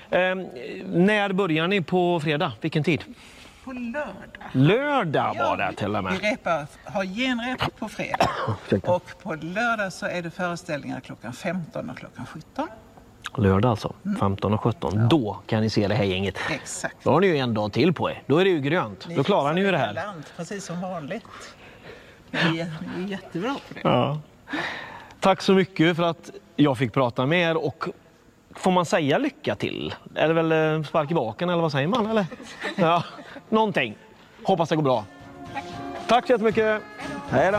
När börjar ni på fredag? Vilken tid? På lördag. Lördag var det till och med. Vi har genrep på fredag. Och på lördag så är det föreställningar klockan 15 och klockan 17. Lördag alltså, 15 och 17. Ja. Då kan ni se det här gänget. Exakt. Då har ni ju en dag till på er. Då är det ju grönt. Då klarar ni ju det här. Land, precis som vanligt. Vi är jättebra på det. Ja. Tack så mycket för att jag fick prata med er, och får man säga lycka till? Är det väl spark i baken eller vad säger man? Eller? Ja, någonting. Hoppas det går bra. Tack så jättemycket. Hej då.